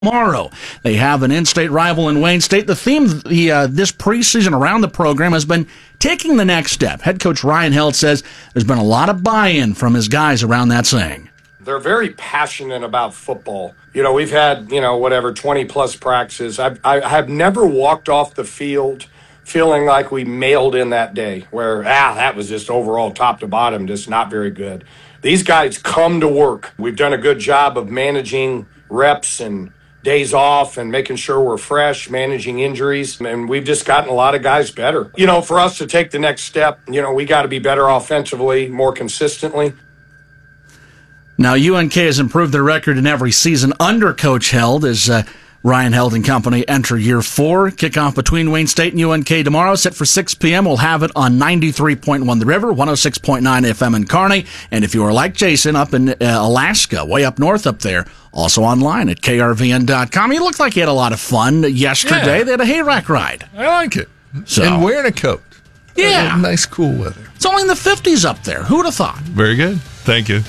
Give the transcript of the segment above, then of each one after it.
Tomorrow, they have an in-state rival in Wayne State. The theme this preseason around the program has been taking the next step. Head coach Ryan Held says there's been a lot of buy-in from his guys around that saying. They're very passionate about football. You know, we've had, 20-plus practices. I have never walked off the field feeling like we mailed in that day where, that was just overall top to bottom, just not very good. These guys come to work. We've done a good job of managing reps and days off and making sure we're fresh, managing injuries, and we've just gotten a lot of guys better. You know, for us to take the next step, we got to be better offensively, more consistently. Now, UNK has improved their record in every season under Coach Held as Ryan Held and company enter year 4. Kickoff between Wayne State and UNK tomorrow, set for 6 p.m. We'll have it on 93.1 The River, 106.9 FM in Kearney. And if you are like Jason up in Alaska, way up north up there, also online at krvn.com. You looked like you had a lot of fun yesterday. Yeah. They had a hayrack ride. I like it. So, and wearing a coat. Yeah. Nice, cool weather. It's only in the 50s up there. Who would have thought? Very good. Thank you.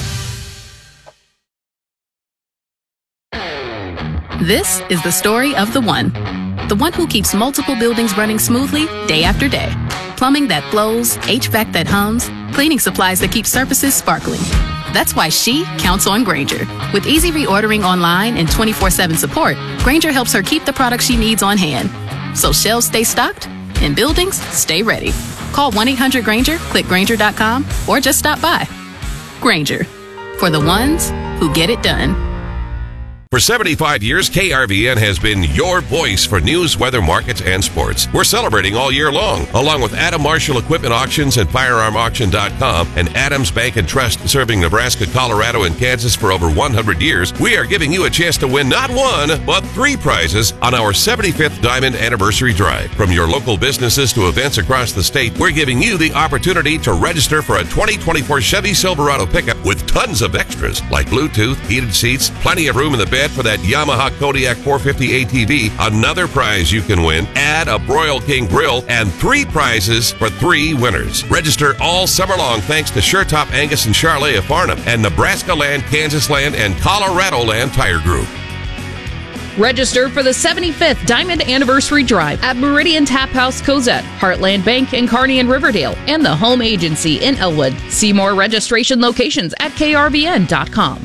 This is the story of the one who keeps multiple buildings running smoothly day after day. Plumbing that flows, HVAC that hums, cleaning supplies that keep surfaces sparkling. That's why she counts on Grainger. With easy reordering online and 24/7 support, Grainger helps her keep the products she needs on hand. So shelves stay stocked and buildings stay ready. Call 1-800-GRAINGER, click Grainger.com, or just stop by. Grainger, for the ones who get it done. For 75 years, KRVN has been your voice for news, weather, markets, and sports. We're celebrating all year long, along with Adam Marshall Equipment Auctions and FirearmAuction.com and Adams Bank and Trust, serving Nebraska, Colorado, and Kansas for over 100 years. We are giving you a chance to win not 1, but 3 prizes on our 75th Diamond Anniversary Drive. From your local businesses to events across the state, we're giving you the opportunity to register for a 2024 Chevy Silverado pickup with tons of extras like Bluetooth, heated seats, plenty of room in the bed for that Yamaha Kodiak 450 ATV. Another prize you can win, add a Broil King grill, and 3 prizes for 3 winners. Register all summer long thanks to SureTop Angus and Charlet of Farnham and Nebraska Land, Kansas Land, and Colorado Land Tire Group. Register for the 75th Diamond Anniversary Drive at Meridian Tap House Cozette, Heartland Bank in Kearney and Riverdale, and the Home Agency in Elwood. See more registration locations at krvn.com.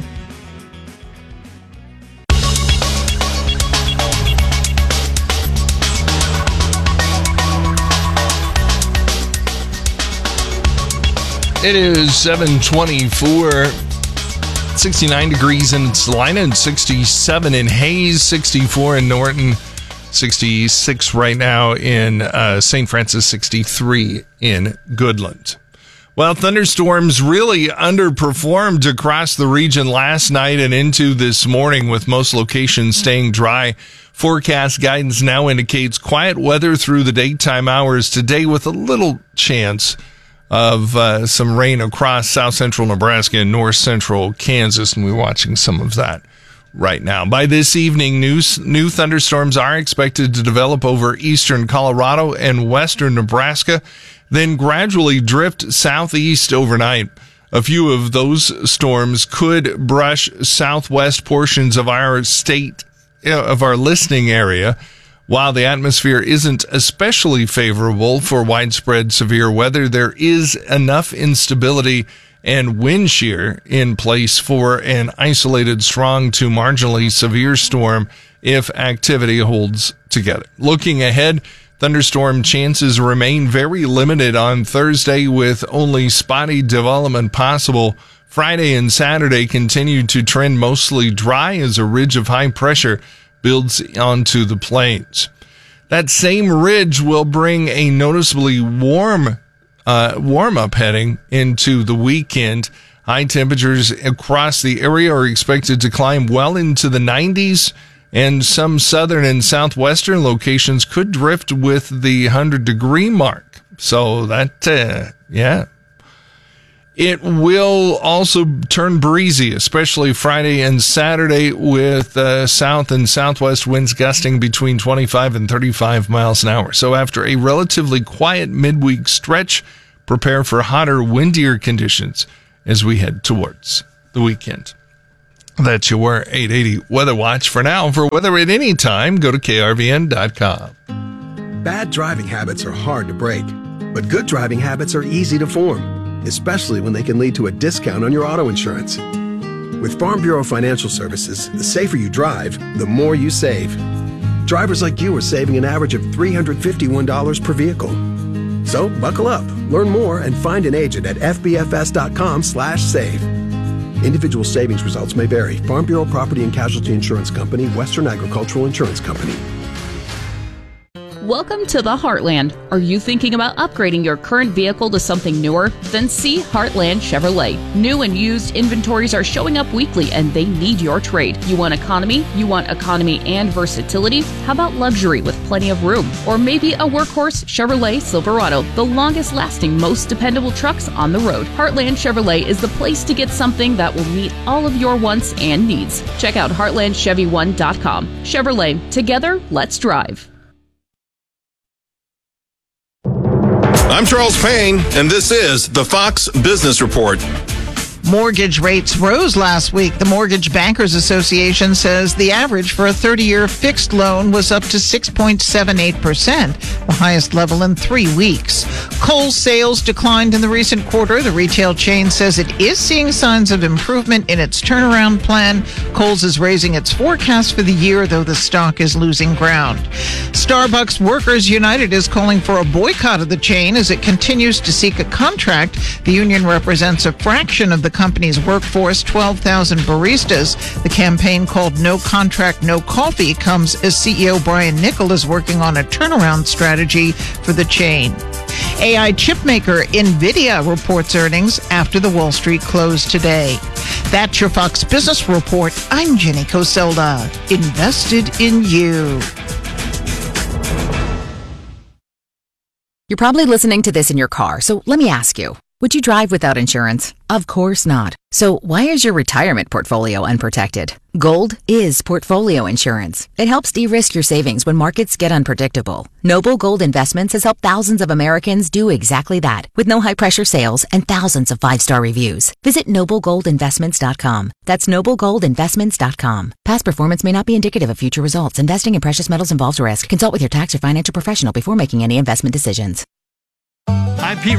It is 7:24, 69 degrees in Salina and 67 in Hayes, 64 in Norton, 66 right now in St. Francis, 63 in Goodland. Well, thunderstorms really underperformed across the region last night and into this morning, with most locations staying dry. Forecast guidance now indicates quiet weather through the daytime hours today, with a little chance of some rain across south central Nebraska and north central Kansas, and we're watching some of that right now. By this evening, new thunderstorms are expected to develop over eastern Colorado and western Nebraska, then gradually drift southeast overnight. A few of those storms could brush southwest portions of our state, of our listening area. While the atmosphere isn't especially favorable for widespread severe weather, there is enough instability and wind shear in place for an isolated strong to marginally severe storm if activity holds together. Looking ahead, thunderstorm chances remain very limited on Thursday, with only spotty development possible. Friday and Saturday continue to trend mostly dry as a ridge of high pressure builds onto the plains. That same ridge will bring a noticeably warm up heading into the weekend. High temperatures across the area are expected to climb well into the 90s, and some southern and southwestern locations could drift with the 100-degree mark. So that, It will also turn breezy, especially Friday and Saturday, with south and southwest winds gusting between 25 and 35 miles an hour. So after a relatively quiet midweek stretch, prepare for hotter, windier conditions as we head towards the weekend. That's your 880 Weather Watch. For now, for weather at any time, go to krvn.com. Bad driving habits are hard to break, but good driving habits are easy to form, especially when they can lead to a discount on your auto insurance. With Farm Bureau Financial Services, the safer you drive, the more you save. Drivers like you are saving an average of $351 per vehicle. So buckle up, learn more, and find an agent at fbfs.com/save. Individual savings results may vary. Farm Bureau Property and Casualty Insurance Company, Western Agricultural Insurance Company. Welcome to the Heartland. Are you thinking about upgrading your current vehicle to something newer? Then see Heartland Chevrolet. New and used inventories are showing up weekly and they need your trade. You want economy? You want economy and versatility? How about luxury with plenty of room? Or maybe a workhorse Chevrolet Silverado, the longest lasting, most dependable trucks on the road. Heartland Chevrolet is the place to get something that will meet all of your wants and needs. Check out heartlandchevy1.com. Chevrolet, together, let's drive. I'm Charles Payne, and this is the Fox Business Report. Mortgage rates rose last week. The Mortgage Bankers Association says the average for a 30-year fixed loan was up to 6.78%, the highest level in 3 weeks. Kohl's sales declined in the recent quarter. The retail chain says it is seeing signs of improvement in its turnaround plan. Kohl's is raising its forecast for the year, though the stock is losing ground. Starbucks Workers United is calling for a boycott of the chain as it continues to seek a contract. The union represents a fraction of the company's workforce, 12,000 baristas. The campaign, called No Contract, No Coffee, comes as CEO Brian Niccol is working on a turnaround strategy for the chain. AI chipmaker NVIDIA reports earnings after the Wall Street close today. That's your Fox Business Report. I'm Jenny Coselda. Invested in you. You're probably listening to this in your car, so let me ask you. Would you drive without insurance? Of course not. So why is your retirement portfolio unprotected? Gold is portfolio insurance. It helps de-risk your savings when markets get unpredictable. Noble Gold Investments has helped thousands of Americans do exactly that, with no high-pressure sales and thousands of 5-star reviews. Visit noblegoldinvestments.com. That's noblegoldinvestments.com. Past performance may not be indicative of future results. Investing in precious metals involves risk. Consult with your tax or financial professional before making any investment decisions. I'm Pete